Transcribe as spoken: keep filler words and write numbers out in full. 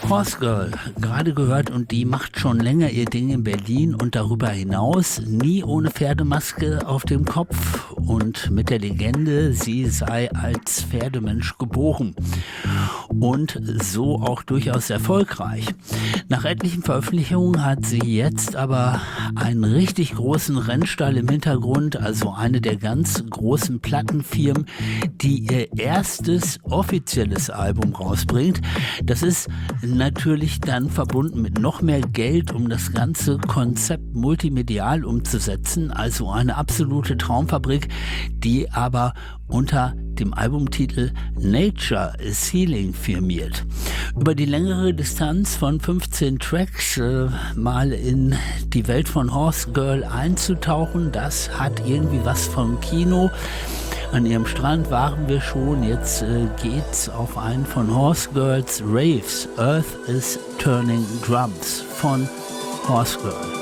Horse Girl, gerade gehört, und die macht schon länger ihr Ding in Berlin und darüber hinaus, nie ohne Pferdemaske auf dem Kopf und mit der Legende, sie sei als Pferdemensch geboren und so auch durchaus erfolgreich. Nach etlichen Veröffentlichungen hat sie jetzt aber einen richtig großen Rennstall im Hintergrund, also eine der ganz großen Plattenfirmen, die ihr erstes offizielles Album rausbringt. Das ist natürlich dann verbunden mit noch mehr Geld, um das ganze Konzept multimedial umzusetzen, also eine absolute Traumfabrik, die aber unter dem Albumtitel Nature is Healing firmiert. Über die längere Distanz von fünfzehn Tracks äh, mal in die Welt von Horse Girl einzutauchen, das hat irgendwie was vom Kino. An ihrem Strand waren wir schon, jetzt äh, geht's auf einen von Horse Girls Raves. Earth is Turning Drums von Horse Girl.